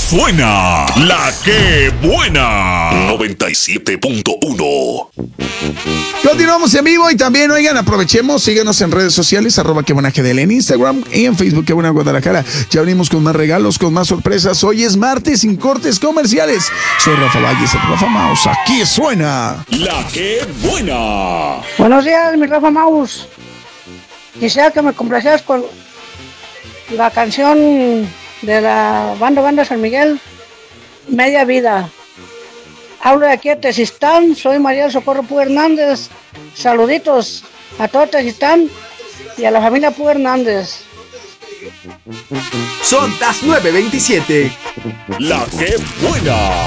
suena la que buena. 97.1. Continuamos en vivo y también, oigan, aprovechemos, síguenos en redes sociales, @QueBuenaGDL en Instagram y en Facebook, Que Buena Guadalajara. Ya venimos con más regalos, con más sorpresas. Hoy es martes sin cortes comerciales. Soy Rafa Valles, el Rafa Maus. Aquí suena La que buena. Buenos días, mi Rafa Maus. Quisiera que me complacieras con la canción de la banda San Miguel, Media Vida. Hablo de aquí de Tezistán, soy María del Socorro Pú Hernández. Saluditos a todo Tezistán y a la familia Pú Hernández. Son las 9:27. La que buena.